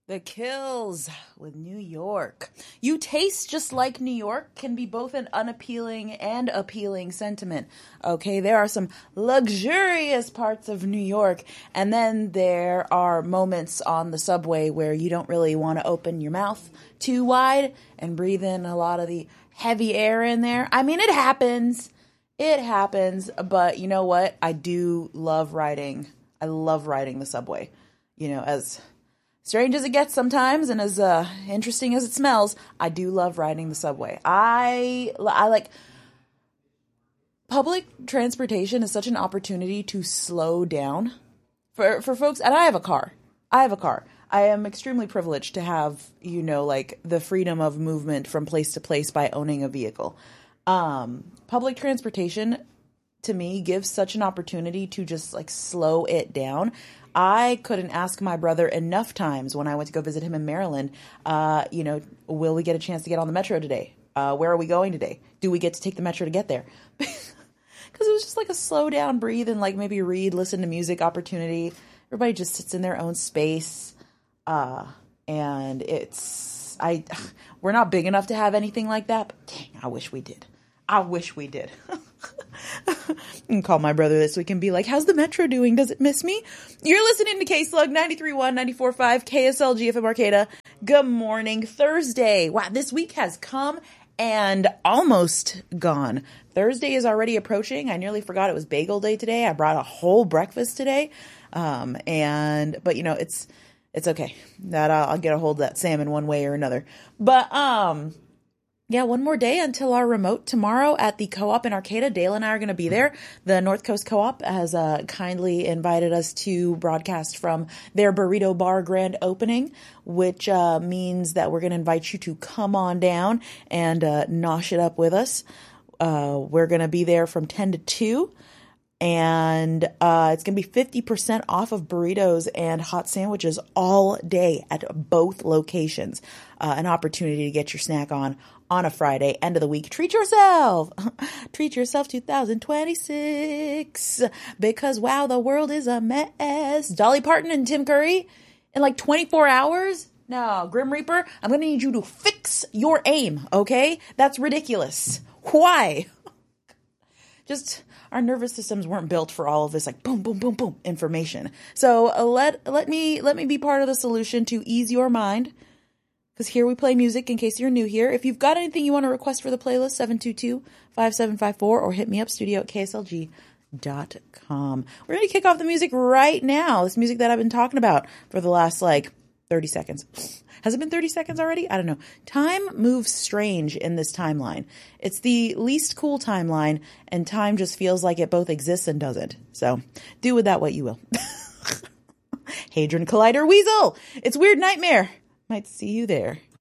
The Kills with New York. You taste just like New York can be both an unappealing and appealing sentiment. Okay, there are some luxurious parts of New York, and then there are moments on the subway where you don't really want to open your mouth too wide and breathe in a lot of the heavy air in there. I mean, it happens. It happens, but you know what? I do love riding. I love riding the subway. You know, as strange as it gets sometimes and as interesting as it smells, I do love riding the subway. I like public transportation is such an opportunity to slow down for folks. And I have a car. I am extremely privileged to have, like the freedom of movement from place to place by owning a vehicle. Public transportation to me gives such an opportunity to just like slow it down. I couldn't ask my brother enough times when I went to go visit him in Maryland, will we get a chance to get on the metro today? Where are we going today? Do we get to take the metro to get there? Because it was just like a slow down, breathe, and like maybe read, listen to music opportunity. Everybody just sits in their own space. And we're not big enough to have anything like that, but dang, I wish we did. And call my brother this week and be like, how's the metro doing? Does it miss me? You're listening to K-Slug 93.1, 94.5, KSLG FM Arcata. Good morning, Thursday. Wow, this week has come and almost gone. Thursday is already approaching. I nearly forgot it was bagel day today. I brought a whole breakfast today. But it's okay. That I'll get a hold of that salmon one way or another. But, yeah, one more day until our remote tomorrow at the co-op in Arcata. Dale and I are going to be there. The North Coast Co-op has kindly invited us to broadcast from their burrito bar grand opening, which means that we're going to invite you to come on down and nosh it up with us. We're going to be there from 10 to 2. And it's going to be 50% off of burritos and hot sandwiches all day at both locations. An opportunity to get your snack on a Friday, end of the week. Treat yourself. Treat yourself 2026. Because, wow, the world is a mess. Dolly Parton and Tim Curry in like 24 hours? No, Grim Reaper, I'm going to need you to fix your aim, okay? That's ridiculous. Why? Just our nervous systems weren't built for all of this like boom, boom, boom, boom information. So let me be part of the solution to ease your mind. Because here we play music in case you're new here. If you've got anything you want to request for the playlist, 722-5754 or hit me up, studio@kslg.com. We're going to kick off the music right now. This music that I've been talking about for the last 30 seconds. Has it been 30 seconds already? I don't know. Time moves strange in this timeline. It's the least cool timeline, and time just feels like it both exists and doesn't. So do with that what you will. Hadron Collider Weasel! It's Weird Nightmare. Might see you there.